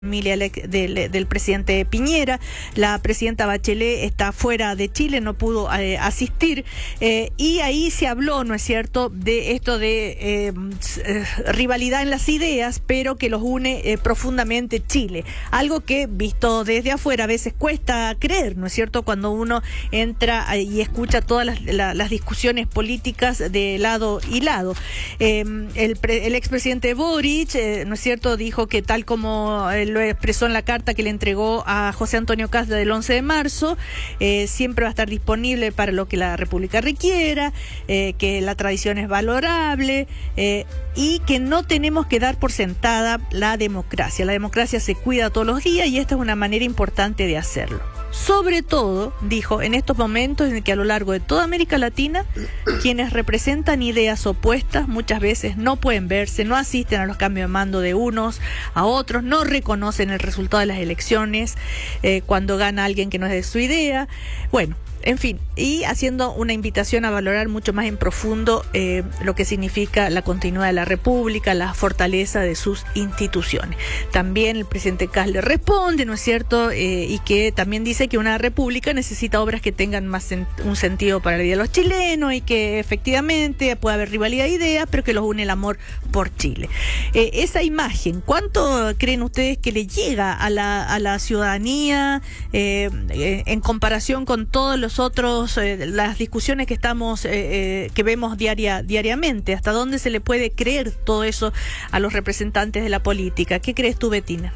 familia del presidente Piñera. La presidenta Bachelet está fuera de Chile, no pudo asistir, y ahí se habló, ¿no es cierto?, de esto de rivalidad en las ideas, pero que los une profundamente Chile. Algo que, visto desde afuera, a veces cuesta creer, ¿no es cierto?, cuando uno entra y escucha todas las discusiones políticas de lado y lado. El expresidente Boric, ¿no es cierto?, dijo que tal como lo expresó en la carta que le entregó a José Antonio Kast del 11 de marzo, siempre va a estar disponible para lo que la República requiera, que la tradición es valorable, y que no tenemos que dar por sentada la democracia. La democracia se cuida todos los días y esta es una manera importante de hacerlo. Sobre todo, dijo, en estos momentos en que a lo largo de toda América Latina, quienes representan ideas opuestas muchas veces no pueden verse, no asisten a los cambios de mando de unos a otros, no reconocen el resultado de las elecciones cuando gana alguien que no es de su idea. Bueno, en fin, y haciendo una invitación a valorar mucho más en profundo lo que significa la continuidad de la República, la fortaleza de sus instituciones. También el presidente Kast le responde, ¿no es cierto?, y que también dice que una república necesita obras que tengan más un sentido para la vida de los chilenos y que efectivamente puede haber rivalidad de ideas, pero que los une el amor por Chile. Esa imagen, ¿cuánto creen ustedes que le llega a la ciudadanía en comparación con todos los otros, las discusiones que estamos que vemos diariamente? ¿Hasta dónde se le puede creer todo eso a los representantes de la política? ¿Qué crees tú, Bettina?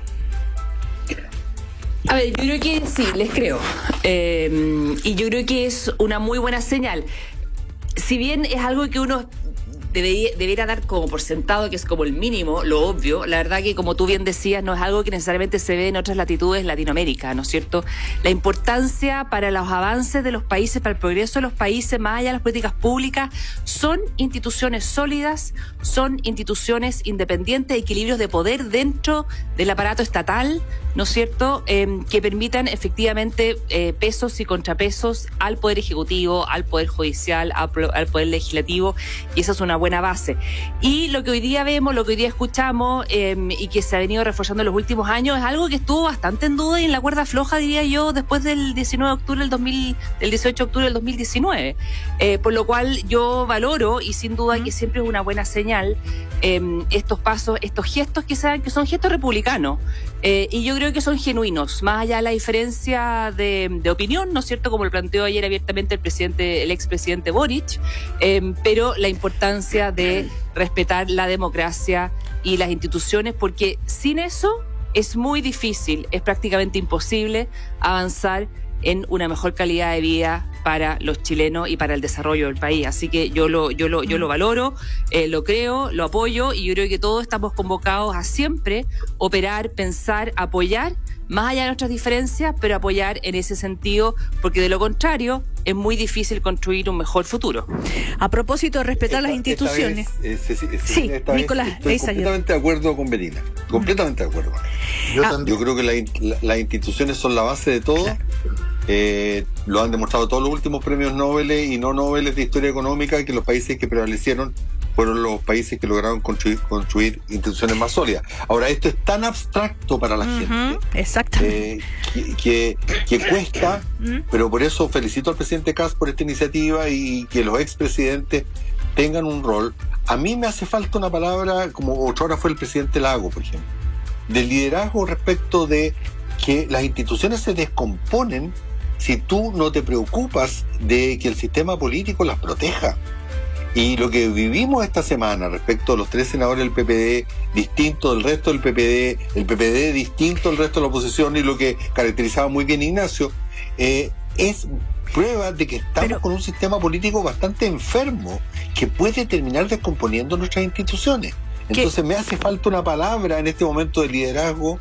A ver, yo creo que sí, les creo. Y yo creo que es una muy buena señal. Si bien es algo que uno debería dar como por sentado, que es como el mínimo, lo obvio, la verdad que, como tú bien decías, no es algo que necesariamente se ve en otras latitudes de Latinoamérica, ¿no es cierto? La importancia para los avances de los países, para el progreso de los países, más allá de las políticas públicas, son instituciones sólidas, son instituciones independientes, equilibrios de poder dentro del aparato estatal, ¿no es cierto?, que permitan efectivamente pesos y contrapesos al Poder Ejecutivo, al Poder Judicial, al Poder Legislativo, y esa es una buena base. Y lo que hoy día vemos, lo que hoy día escuchamos, y que se ha venido reforzando en los últimos años, es algo que estuvo bastante en duda y en la cuerda floja, diría yo, después del 19 de octubre del 18 de octubre del 2019. Por lo cual yo valoro, y sin duda que siempre es una buena señal, estos pasos, estos gestos que son gestos republicanos. Y yo creo que son genuinos, más allá de la diferencia de opinión, ¿no es cierto?, como lo planteó ayer abiertamente el expresidente Boric, pero la importancia de respetar la democracia y las instituciones, porque sin eso es muy difícil, es prácticamente imposible avanzar en una mejor calidad de vida para los chilenos y para el desarrollo del país. Así que yo lo valoro, lo creo, lo apoyo, y yo creo que todos estamos convocados a siempre operar, pensar, apoyar, más allá de nuestras diferencias, pero apoyar en ese sentido, porque de lo contrario es muy difícil construir un mejor futuro. A propósito de respetar las instituciones. Sí, Nicolás, estoy completamente de acuerdo con Bettina, completamente de acuerdo. Yo creo que las instituciones son la base de todo. Claro. Lo han demostrado todos los últimos premios Nobel y no Nobel de historia económica, que los países que prevalecieron fueron los países que lograron construir instituciones más sólidas. Ahora, esto es tan abstracto para la gente, exactamente, que cuesta, pero por eso felicito al presidente Kast por esta iniciativa y que los expresidentes tengan un rol. A mí me hace falta una palabra, como otra hora fue el presidente Lago, por ejemplo, de liderazgo respecto de que las instituciones se descomponen si tú no te preocupas de que el sistema político las proteja. Y lo que vivimos esta semana respecto a los 3 senadores del PPD, distinto del resto del PPD, el PPD distinto del resto de la oposición, y lo que caracterizaba muy bien Ignacio, es prueba de que estamos con un sistema político bastante enfermo que puede terminar descomponiendo nuestras instituciones. Entonces me hace falta una palabra en este momento de liderazgo,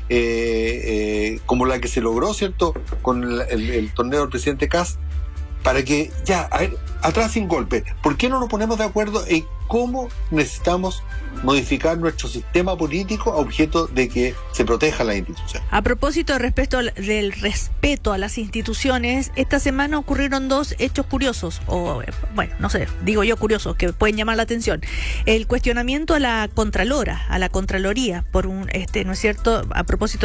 como la que se logró, ¿cierto?, con el torneo del presidente Kast, para que ya, a ver, atrás sin golpe. ¿Por qué no nos ponemos de acuerdo en cómo necesitamos modificar nuestro sistema político a objeto de que se proteja la institución. A propósito del respeto a las instituciones, esta semana ocurrieron 2 hechos curiosos, o bueno, no sé, digo yo curiosos, que pueden llamar la atención. El cuestionamiento a la Contralora, a la Contraloría, por un, ¿no es cierto?, a propósito